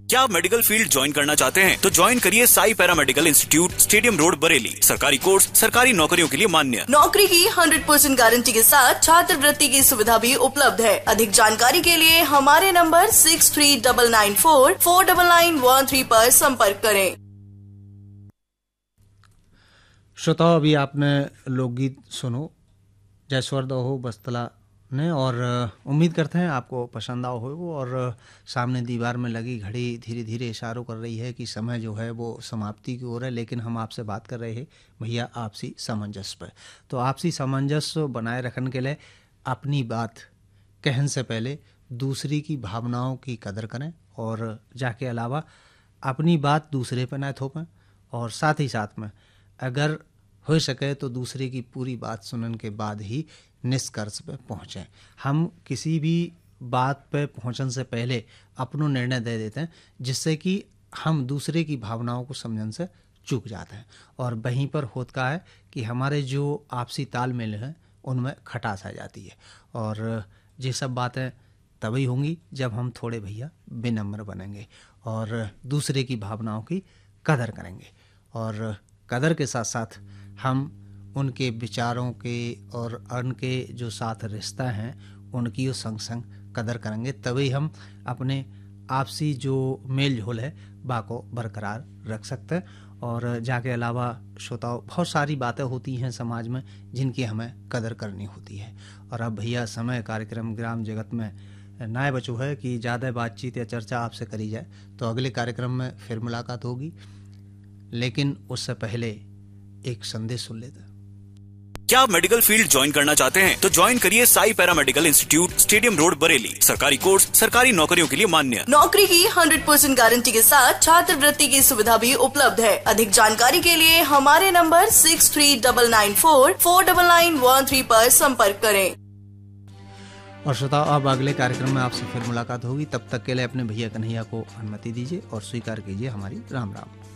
क्या आप medical field join करना चाहते हैं तो ज्वाइन करिए Sai paramedical institute, stadium road, Bareilly. सरकारी कोर्स, सरकारी नौकरियों के लिए मान्य। नौकरी की 100% गारंटी के साथ छात्रवृत्ति की सुविधा भी उपलब्ध है। अधिक जानकारी के लिए हमारे नंबर 6399449913 पर संपर्क करें। श्रोताओ, अभी आपने लोकगीत सुनो जयस्वर दहो बस्तला ने, और उम्मीद करते हैं आपको पसंद आओ हो। और सामने दीवार में लगी घड़ी धीरे धीरे इशारों कर रही है कि समय जो है वो समाप्ति की ओर है, लेकिन हम आपसे बात कर रहे हैं भैया आपसी सामंजस्य पर। तो आपसी सामंजस्य बनाए रखने के लिए अपनी बात कहने से पहले दूसरी की भावनाओं की कदर करें, और जाके अलावा अपनी बात दूसरे पर न थोपें, और साथ ही साथ में अगर हो सके तो दूसरे की पूरी बात सुनने के बाद ही निष्कर्ष पे पहुँचें। हम किसी भी बात पे पहुँचने से पहले अपनो निर्णय दे देते हैं, जिससे कि हम दूसरे की भावनाओं को समझने से चूक जाते हैं, और वहीं पर होता है कि हमारे जो आपसी तालमेल हैं उनमें खटास आ जाती है। और ये सब बातें तभी होंगी जब हम थोड़े भैया विनम्र बनेंगे और दूसरे की भावनाओं की कदर करेंगे, और कदर के साथ साथ हम उनके विचारों के और उनके जो साथ रिश्ता हैं उनकी संग संग कदर करेंगे। तभी हम अपने आपसी जो मेल झोल है बाको बरकरार रख सकते हैं। और जाके अलावा श्रोताओं, बहुत सारी बातें होती हैं समाज में जिनकी हमें कदर करनी होती है। और अब भैया समय कार्यक्रम ग्राम जगत में नाय बचो है कि ज़्यादा बातचीत या चर्चा आपसे करी जाए, तो अगले कार्यक्रम में फिर मुलाकात होगी। लेकिन उससे पहले एक संदेश सुन लेते हैं। क्या आप मेडिकल फील्ड ज्वाइन करना चाहते हैं तो ज्वाइन करिए Sai paramedical institute, stadium road, Bareilly. सरकारी कोर्स, सरकारी नौकरियों के लिए मान्य। नौकरी की 100% गारंटी के साथ छात्रवृत्ति की सुविधा भी उपलब्ध है। अधिक जानकारी के लिए हमारे नंबर 6399449913 पर संपर्क करें। और श्रोताओ, अब अगले कार्यक्रम में आपसे फिर मुलाकात होगी। तब तक के लिए अपने भैया कन्हैया को अनुमति दीजिए और स्वीकार कीजिए हमारी राम राम।